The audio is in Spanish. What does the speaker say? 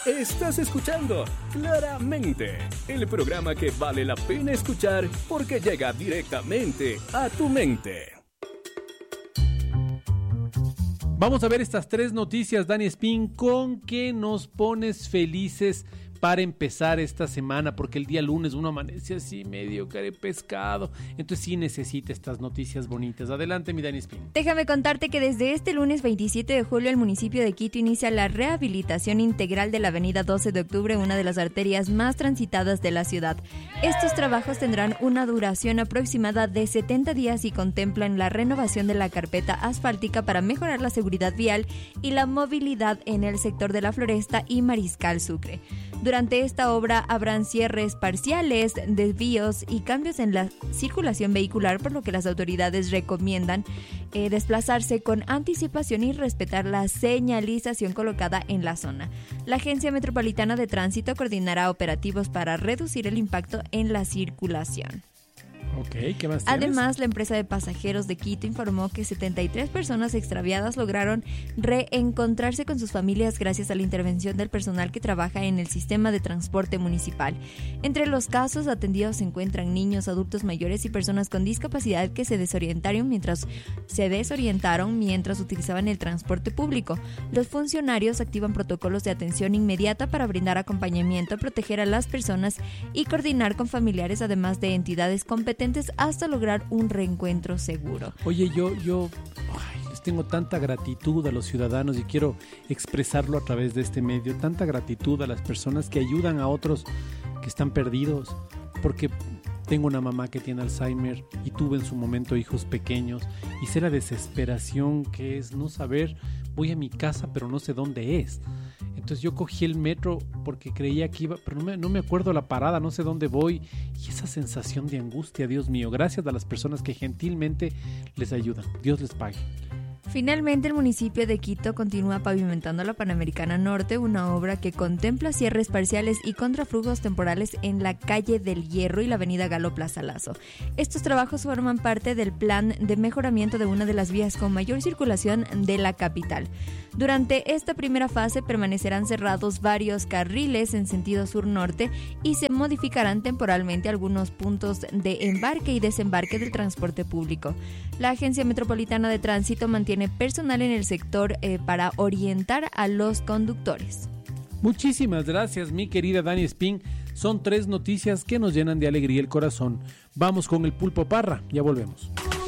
Estás escuchando Claramente, el programa que vale la pena escuchar porque llega directamente a tu mente. Vamos a ver estas 3 noticias, Dani Espín, con que nos pones felices para empezar esta semana, porque el día lunes uno amanece así medio carepescado, entonces sí necesita estas noticias bonitas. Adelante, mi Dani Espín. Déjame contarte que desde este lunes 27 de julio el municipio de Quito inicia la rehabilitación integral de la avenida 12 de octubre, una de las arterias más transitadas de la ciudad. Estos trabajos tendrán una duración aproximada de 70 días y contemplan la renovación de la carpeta asfáltica para mejorar la seguridad vial y la movilidad en el sector de la Floresta y Mariscal Sucre. Durante esta obra habrán cierres parciales, desvíos y cambios en la circulación vehicular, por lo que las autoridades recomiendan desplazarse con anticipación y respetar la señalización colocada en la zona. La Agencia Metropolitana de Tránsito coordinará operativos para reducir el impacto en la circulación. Ok, ¿qué más tienes? Además, la empresa de pasajeros de Quito informó que 73 personas extraviadas lograron reencontrarse con sus familias gracias a la intervención del personal que trabaja en el sistema de transporte municipal. Entre los casos atendidos se encuentran niños, adultos mayores y personas con discapacidad que se desorientaron mientras utilizaban el transporte público. Los funcionarios activan protocolos de atención inmediata para brindar acompañamiento, proteger a las personas y coordinar con familiares, además de entidades competentes, hasta lograr un reencuentro seguro. Oye, yo les tengo tanta gratitud a los ciudadanos y quiero expresarlo a través de este medio, tanta gratitud a las personas que ayudan a otros que están perdidos, porque tengo una mamá que tiene Alzheimer y tuve en su momento hijos pequeños y sé la desesperación que es no saber, voy a mi casa pero no sé dónde es. Entonces yo cogí el metro porque creía que iba, pero no me acuerdo la parada, no sé dónde voy. Y esa sensación de angustia, Dios mío, gracias a las personas que gentilmente les ayudan. Dios les pague. Finalmente, el municipio de Quito continúa pavimentando la Panamericana Norte, una obra que contempla cierres parciales y contraflujos temporales en la calle del Hierro y la avenida Galo Plaza Lazo. Estos trabajos forman parte del plan de mejoramiento de una de las vías con mayor circulación de la capital. Durante esta primera fase permanecerán cerrados varios carriles en sentido sur-norte y se modificarán temporalmente algunos puntos de embarque y desembarque del transporte público. La Agencia Metropolitana de Tránsito mantiene personal en el sector para orientar a los conductores. Muchísimas gracias, mi querida Dani Espín. Son 3 noticias que nos llenan de alegría el corazón. Vamos con el Pulpo Parra, ya volvemos.